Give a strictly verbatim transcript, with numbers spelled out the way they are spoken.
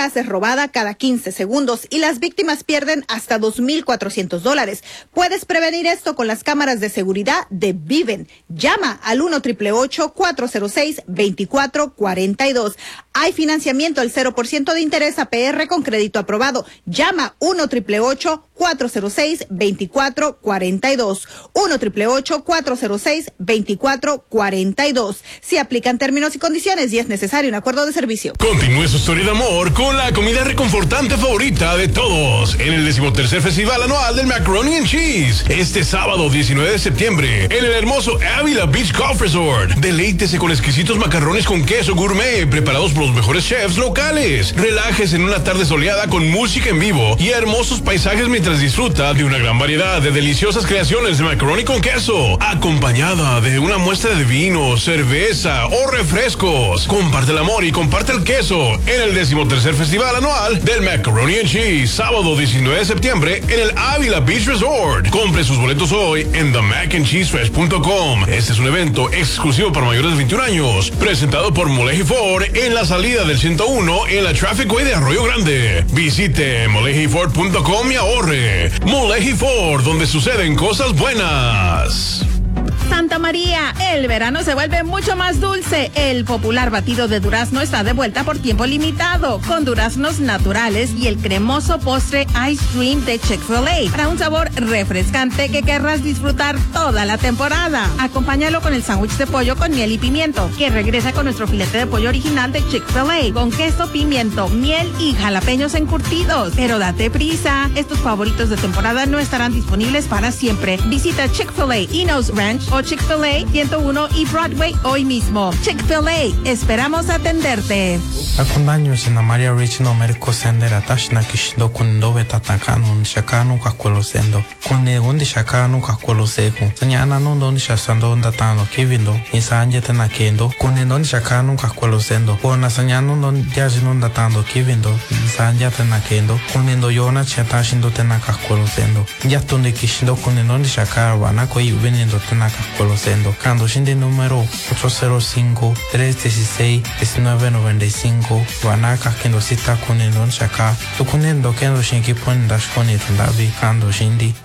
casa es robada cada quince segundos y las víctimas pierden hasta dos mil cuatrocientos dólares. Puedes prevenir esto con las cámaras de seguridad de Viven. Llama al uno ocho ocho, cuatro cero seis, dos cuatro cuatro dos. Hay financiamiento al cero por ciento de interés A P R con crédito aprobado. Llama uno ocho ocho, cuatro cero seis, dos cuatro cuatro dos. uno ocho ocho, cuatro cero seis, dos cuatro cuatro dos. Si aplican términos y condiciones y es necesario un acuerdo de servicio. Continúe su historia de amor con la comida reconfortante favorita de todos en el decimotercer Festival Anual del Macaroni and Cheese. Este sábado diecinueve de septiembre en el hermoso Avila Beach Golf Resort. Deleítese con exquisitos macarrones con queso gourmet preparados por los mejores chefs locales. Relájese en una tarde soleada con música en vivo y hermosos paisajes mientras disfruta de una gran variedad de deliciosas creaciones de macaroni con queso, acompañada de una muestra de vino, cerveza o refrescos. Comparte el amor y comparte el queso en el decimotercer Festival Anual del Macaroni and Cheese, sábado diecinueve de septiembre en el Avila Beach Resort. Compre sus boletos hoy en the mac and cheese fest punto com. Este es un evento exclusivo para mayores de veintiún años, presentado por Moleji Ford en la salida del ciento uno en la Traffic Way de Arroyo Grande. Visite moleji ford punto com y ahorre. Moleji Ford, donde suceden cosas buenas. Santa María, el verano se vuelve mucho más dulce. El popular batido de durazno está de vuelta por tiempo limitado, con duraznos naturales y el cremoso postre Ice Cream de Chick-fil-A, para un sabor refrescante que querrás disfrutar toda la temporada. Acompáñalo con el sándwich de pollo con miel y pimiento, que regresa con nuestro filete de pollo original de Chick-fil-A, con queso, pimiento, miel y jalapeños encurtidos. Pero date prisa, estos favoritos de temporada no estarán disponibles para siempre. Visita Chick-fil-A, Enos Ranch o Chick-fil-A ciento uno y Broadway hoy mismo. Chick-fil-A, esperamos atenderte. Akundanyo sina Maria Rich no Americo Sendera Tashna Kishdo Kundo Betatakanu Shakanu Kakwelo Sendo Kune Undi Shakanu Kakwelo Seku Sanyana no Dondi Shasando Ndatano Kivindo Nisanje Tenakendo Kune Dondi Shakanu Kakwelo Sendo Kona Sanyano Don Diajino Ndatando Kivindo Nisanje Tenakendo Kune Ndo Yona Chetashindo Tenakakwelo Sendo Yatundi Kishindo Kune Dondi Shakara Wanako y Veniendo Tenakakwelo Kando Shinde número ocho cero cinco, tres uno seis, uno nueve nueve cinco Wanaka Kendo Sita Kunendon Shaka Tukunendo Kendo Shinki Pondash Kone Tendabi Kando Shindi